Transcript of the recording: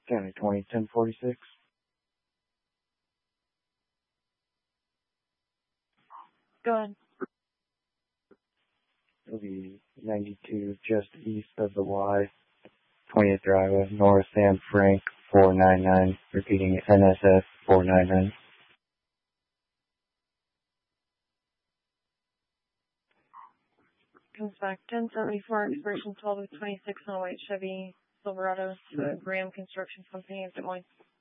County 201046. Go ahead. It'll be 92 just east of the Y, 20th Drive, North San Frank 499, repeating NSF 499. Comes back 1074, expiration 12 of 26 on a white Chevy Silverado to Graham Construction Company of Des Moines.